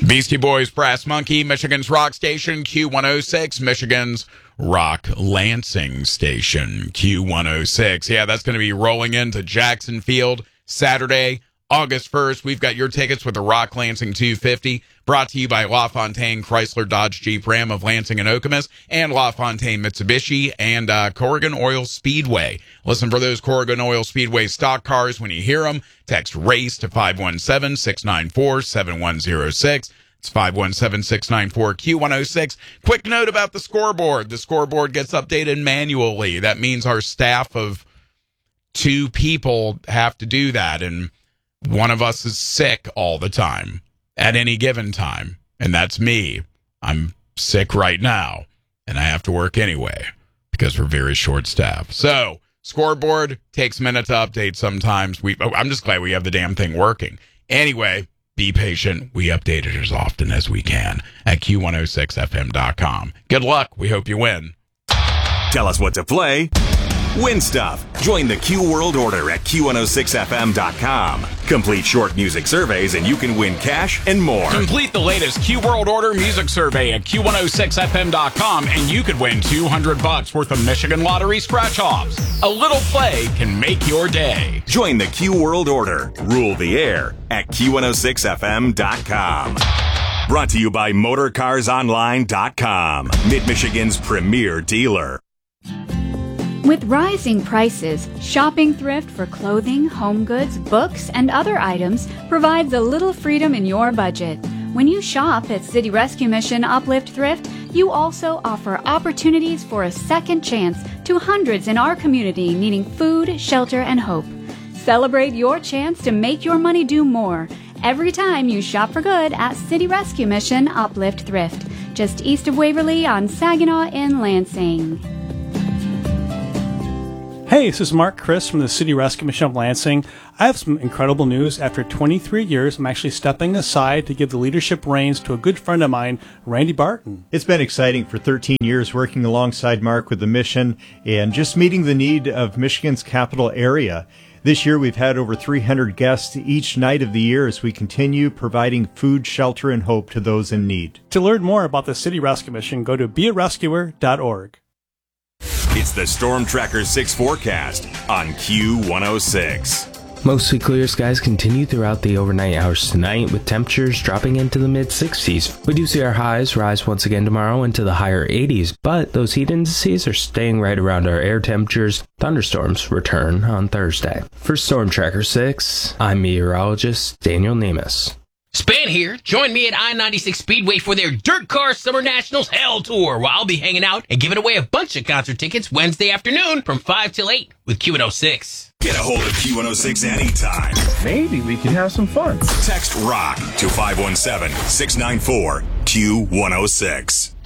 Beastie Boys, Brass Monkey, Michigan's rock station, Q106, Michigan's rock Lansing station, Q106. Yeah, that's going to be rolling into Jackson Field Saturday, August 1st. We've got your tickets with the Rock Lansing 250, brought to you by LaFontaine Chrysler Dodge Jeep Ram of Lansing and Okemos, and LaFontaine Mitsubishi and Corrigan Oil Speedway. Listen for those Corrigan Oil Speedway stock cars. When you hear them, text RACE to 517-694-7106. It's 517-694-Q106. Quick note about the scoreboard. The scoreboard gets updated manually. That means our staff of 2 people have to do that, and one of us is sick all the time at any given time, and that's me. I'm sick right now, and I have to work anyway because we're very short-staffed. So, scoreboard takes a minute to update sometimes. I'm just glad we have the damn thing working. Anyway, be patient. We update it as often as we can at Q106FM.com. Good luck. We hope you win. Tell us what to play. Win stuff. Join the Q World Order at Q106FM.com. Complete short music surveys and you can win cash and more. Complete the latest Q World Order music survey at Q106FM.com and you could win $200 worth of Michigan Lottery scratch-offs. A little play can make your day. Join the Q World Order. Rule the air at Q106FM.com. Brought to you by MotorCarsOnline.com, Mid-Michigan's premier dealer. With rising prices, shopping thrift for clothing, home goods, books, and other items provides a little freedom in your budget. When you shop at City Rescue Mission Uplift Thrift, you also offer opportunities for a second chance to hundreds in our community needing food, shelter, and hope. Celebrate your chance to make your money do more every time you shop for good at City Rescue Mission Uplift Thrift, just east of Waverly on Saginaw in Lansing. Hey, this is Mark Chris from the City Rescue Mission of Lansing. I have some incredible news. After 23 years, I'm actually stepping aside to give the leadership reins to a good friend of mine, Randy Barton. It's been exciting for 13 years working alongside Mark with the mission and just meeting the need of Michigan's capital area. This year, we've had over 300 guests each night of the year as we continue providing food, shelter, and hope to those in need. To learn more about the City Rescue Mission, go to bearescuer.org. It's the Storm Tracker 6 forecast on Q106. Mostly clear skies continue throughout the overnight hours tonight, with temperatures dropping into the mid-60s. We do see our highs rise once again tomorrow into the higher 80s, but those heat indices are staying right around our air temperatures. Thunderstorms return on Thursday. For Storm Tracker 6, I'm meteorologist Daniel Nemus. Span here. Join me at I-96 Speedway for their Dirt Car Summer Nationals Hell Tour, where I'll be hanging out and giving away a bunch of concert tickets Wednesday afternoon from 5 till 8 with Q106. Get a hold of Q106 anytime. Maybe we can have some fun. Text ROCK to 517-694-Q106.